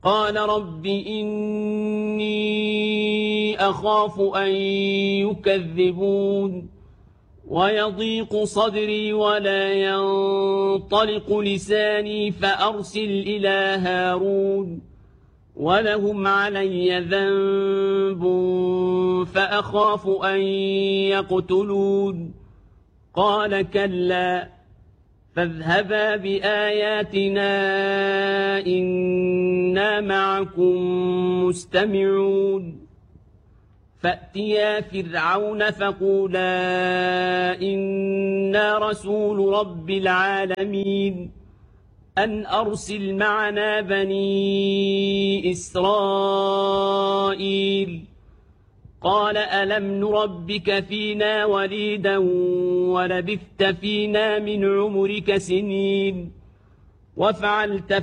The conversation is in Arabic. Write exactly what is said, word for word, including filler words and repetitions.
قال رب إني أخاف أن يكذبون ويضيق صدري ولا ينطلق لساني فأرسل إلى هارون ولهم علي ذنب فأخاف أن يقتلون قال كلا فاذهبا بآياتنا إنا معكم مستمعون فأتيا فرعون فقولا إنا رسول رب العالمين أن أرسل معنا بني إسرائيل قال ألم نربك فينا وليدا ولبثت فينا من عمرك سنين وفعلت